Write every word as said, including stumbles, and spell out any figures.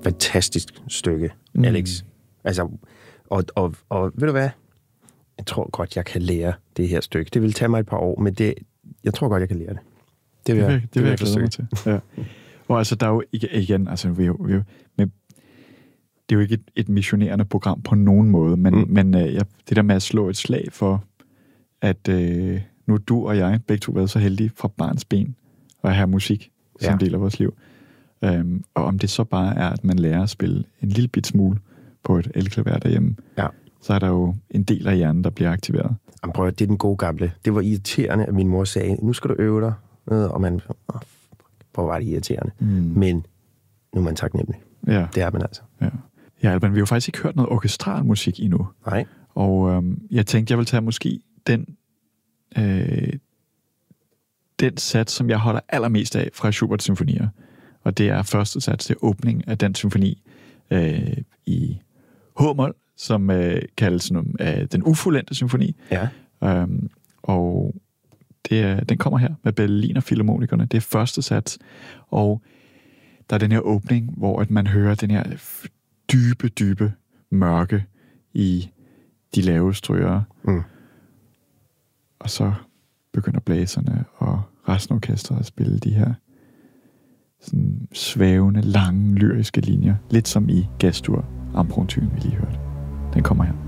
fantastisk stykke, mm. Alex. Altså, og, og, og ved du hvad? Jeg tror godt, jeg kan lære det her stykke. Det vil tage mig et par år, men det, jeg tror godt, jeg kan lære det. Det vil, det vil, det vil jeg, jeg glæde mig til. Ja. Og altså, der er jo igen, altså, vi, vi, med, det er jo ikke et, et missionerende program på nogen måde, men, mm. men uh, ja, det der med at slå et slag for, at uh, nu du og jeg begge to været så heldige fra barns ben at have musik som ja. del af vores liv. Um, og om det så bare er, at man lærer at spille en lille bit smule på et elklaver derhjemme, ja. så er der jo en del af hjernen, der bliver aktiveret. Jamen, prøv at, det er den gode gamle. Det var irriterende, at min mor sagde, nu skal du øve dig. Og man, åh, hvor var det irriterende. Mm. Men nu er man taknemmelig. Ja. Det er man altså. Ja. Ja, Alban, vi har jo faktisk ikke hørt noget orkestral musik endnu. Nej. Og øhm, jeg tænkte, jeg vil tage måske den, øh, den sats, som jeg holder allermest af fra Schuberts symfonier. Og det er første sats til åbning af den symfoni øh, i H-mol, som øh, kaldes øh, den ufuldendte symfoni. Ja. Øhm, og det er, den kommer her med Berliner Filharmonikerne. Det er første sats. Og der er den her åbning, hvor at man hører den her dybe, dybe mørke i de lave stryger. Mm. Og så begynder blæserne og resten af orkestret at spille de her sådan svævende, lange, lyriske linjer. Lidt som i Gastur, Amprontyn, vi lige hørte. Den kommer her.